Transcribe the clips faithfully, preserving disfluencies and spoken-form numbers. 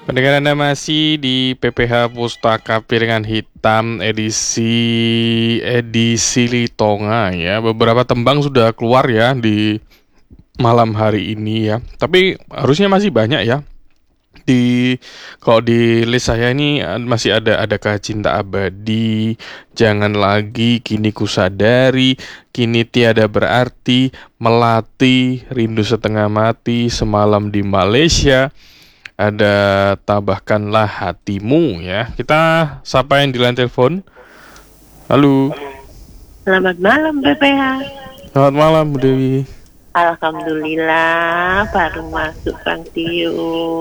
Pendengar Anda masih di P P H Pustaka Piringan Hitam edisi edisi Litonga ya. Beberapa tembang sudah keluar ya di malam hari ini ya. Tapi harusnya masih banyak ya. Di kalau di list saya ini eh, masih ada adakah cinta abadi, jangan lagi, kini ku sadari, kini tiada berarti, melati, rindu setengah mati, semalam di Malaysia. Ada tambahkanlah hatimu ya. Kita sapa yang di line telepon. Halo. Selamat malam B P H. Selamat malam Bu Dewi. Alhamdulillah baru masuk Bang Tio.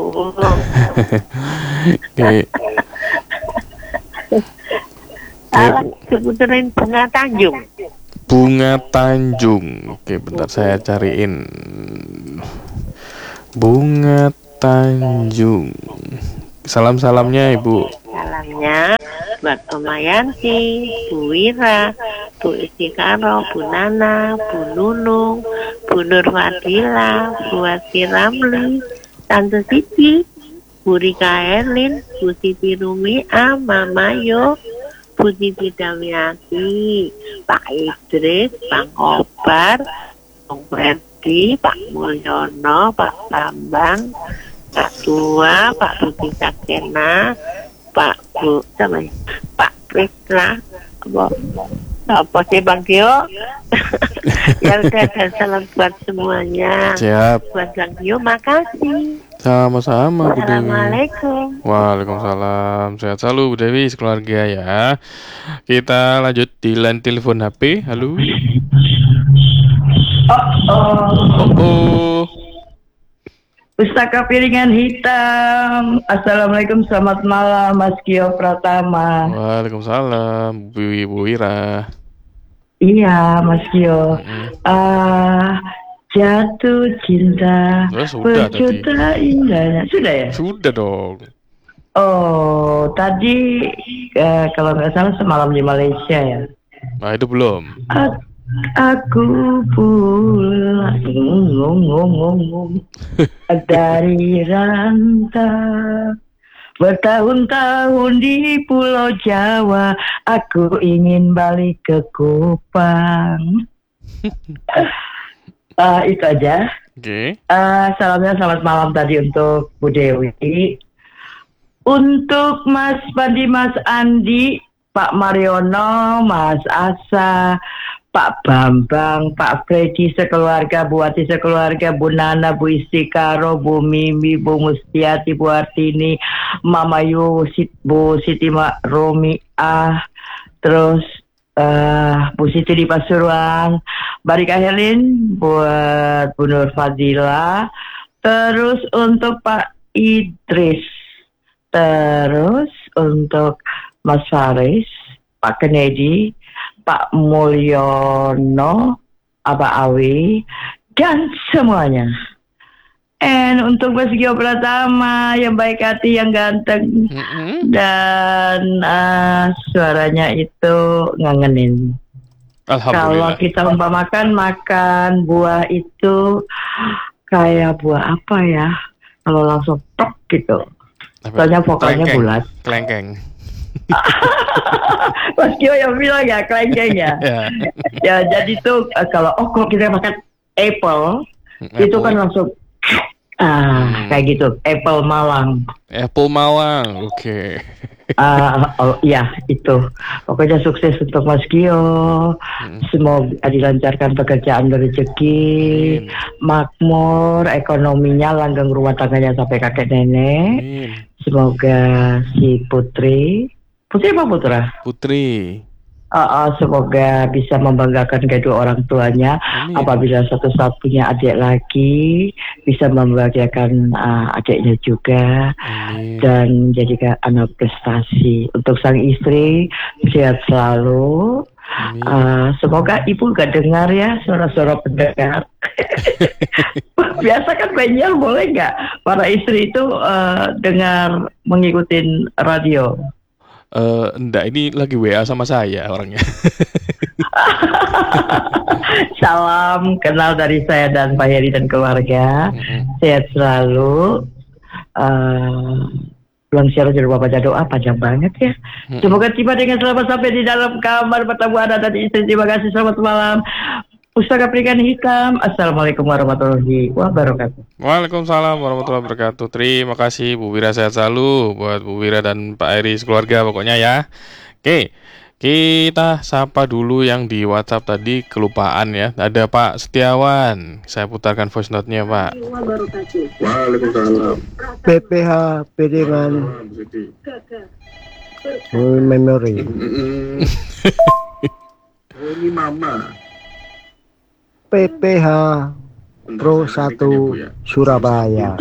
Oke. Alah, kebetulan Bunga Tanjung. Bunga Tanjung. Oke, bentar saya cariin. Bunga Tanjung. Salam-salamnya Ibu. Salamnya buat Oma Yanti, Bu Wira, Bu Istikaro, Bu Nana, Bu Nunung, Bu Nur Fadila, Bu Wati Ramli, Tante Siti, Bu Rika Erlin, Bu Siti Rumia, Mama Yo, Bu Siti Damiati, Pak Idris, Bang Obar, Bang Ferdi, Pak Mulyono, Pak Bambang, Pak Tua, Pak Budi Sakena, Pak Bu, sama ya? Pak Krisna, apa, apa sih Bang Tio? Ya udah, dan salam buat semuanya. Siap. Buat Bang Tio, makasih. Sama-sama Bu Dewi. Assalamualaikum. Waalaikumsalam. Sehat selalu Bu Dewi sekeluarga ya. Kita lanjut di line telepon H P. Halo. Oh, oh. Oh, oh. Pustaka Piringan Hitam. Assalamualaikum, selamat malam Mas Kio Pratama. Waalaikumsalam Bu Ibu Wira. Iya Mas Kio. Mm-mm. Ah, jatuh cinta Oh, sudah berjuta indahnya. Sudah ya? Sudah dong. Oh, tadi eh, kalau nggak salah semalam di Malaysia ya. Nah itu belum. A- Aku pulang ngomong ngomong dari rantau bertahun-tahun di Pulau Jawa. Aku ingin balik ke Kupang. uh, itu aja. Oke. Okay. Uh, salamnya selamat malam tadi untuk Bu Dewi, untuk Mas Pandi, Mas Andi, Pak Mariono, Mas Asa, Pak Bambang, Pak Freddy sekeluarga, Bu Wati sekeluarga, Bu Nana, Bu Istikaro, Bu Mimi, Bu Mustiati, Bu Artini, Mama Yu, Bu Siti Mak Romiah, terus uh, Bu Siti di Pasuruan, Barika Helin, buat Bu Nur Fadila, terus untuk Pak Idris, terus untuk Mas Faris, Pak Kennedy, Pak Mulyono, Abah Awi, dan semuanya. And untuk Mas Gio Pratama yang baik hati, yang ganteng, mm-hmm. dan uh, suaranya itu ngangenin. Kalau kita umpamakan makan buah itu kayak buah apa ya? Kalau langsung tok gitu. Soalnya vokalnya Klengkeng. bulat. Klengkeng. Mas Kio yang bilang ya klengkeng ya. Ya jadi tuh kalau oh kalau kita makan apple, apple. Itu kan langsung ah hmm. kayak gitu, apple Malang. Apple Malang, oke. Okay. Uh, oh ya itu. Pokoknya sukses untuk Mas Kio. Hmm. Semoga dilancarkan pekerjaan rezeki, hmm. makmur, ekonominya, langgeng rumah tangganya sampai kakek nenek. Hmm. Semoga si Putri, Putri apa Putra? Putri. Uh, uh, semoga bisa membanggakan kedua orang tuanya. Amin. Apabila suatu saat punya adik lagi, bisa membahagiakan uh, adiknya juga. Amin. Dan menjadikan anak prestasi. Untuk sang istri, sehat selalu. Uh, semoga ibu gak dengar ya suara-suara pendengar. Biasa kan penyiar boleh gak para istri itu uh, dengar mengikuti radio? Uh, enggak, ini lagi W A sama saya orangnya. Salam kenal dari saya dan Pak Heri dan keluarga. Mm-hmm. Sehat selalu. uh, Pulang siaran jangan lupa baca doa, panjang banget ya. Semoga tiba dengan selamat sampai di dalam kamar bertemu anak dan istri. Terima kasih, selamat malam. Pustaka Pernikahan Hitam. Assalamualaikum warahmatullahi wabarakatuh. Waalaikumsalam warahmatullahi wabarakatuh. Terima kasih Bu Wira, sehat selalu buat Bu Wira dan Pak Eri sekeluarga pokoknya ya. Oke, kita sapa dulu yang di WhatsApp tadi, kelupaan ya. Ada Pak Setiawan. Saya putarkan voice note-nya, Pak. Waalaikumsalam. P P H Piringan Memory. Ini mama. P P H Pro satu Surabaya.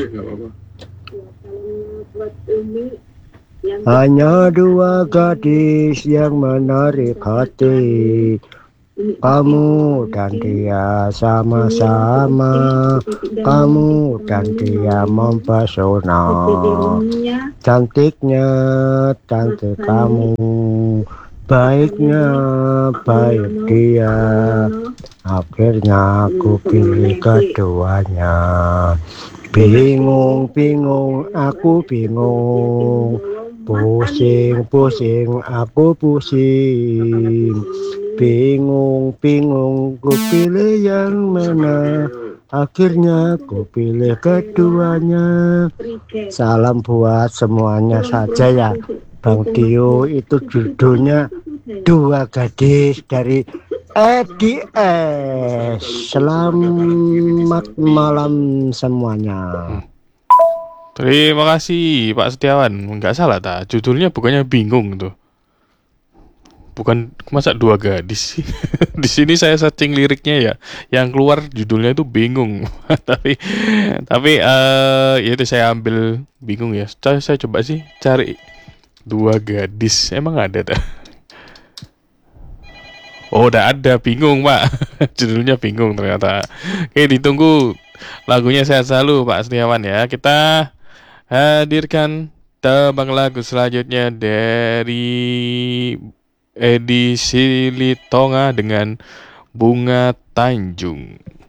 Hanya dua gadis yang menarik hati, kamu dan dia sama-sama, kamu dan dia mempesona. Cantiknya cantik kamu, baiknya baik dia. Akhirnya aku pilih keduanya. Bingung, bingung, aku bingung. Pusing, pusing, aku pusing. Bingung, bingung, ku pilih yang mana. Akhirnya ku pilih keduanya. Salam buat semuanya saja ya Bang Tio. Itu judulnya Dua Gadis dari Edi S. Selamat malam semuanya. Terima kasih Pak Setiawan. Enggak salah ta, judulnya bukannya bingung tuh. Bukan, masa dua gadis sih. Di sini saya searching liriknya ya, yang keluar judulnya itu bingung. tapi tapi uh, ya itu saya ambil bingung ya. Saya, saya coba sih cari dua gadis. Emang ada tak? Oh, udah ada, bingung Pak. Judulnya bingung ternyata. Oke, ditunggu lagunya sehat selalu Pak Setiawan ya. Kita hadirkan tebang lagu selanjutnya dari Edi Silitonga dengan Bunga Tanjung.